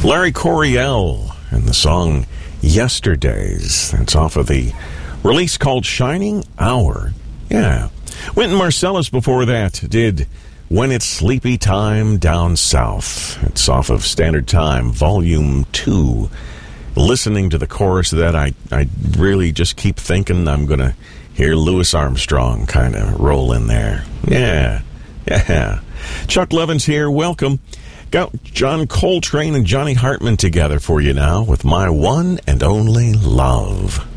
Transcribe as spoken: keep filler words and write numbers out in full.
Larry Coryell and the song Yesterdays. That's off of the release called Shining Hour. Yeah. Wynton Marsalis before that did When It's Sleepy Time Down South. It's off of Standard Time, Volume two. Listening to the chorus of that, I, I really just keep thinking I'm going to hear Louis Armstrong kind of roll in there. Yeah. Yeah. Chuck Levins here. Welcome. Got John Coltrane and Johnny Hartman together for you now with My One and Only Love.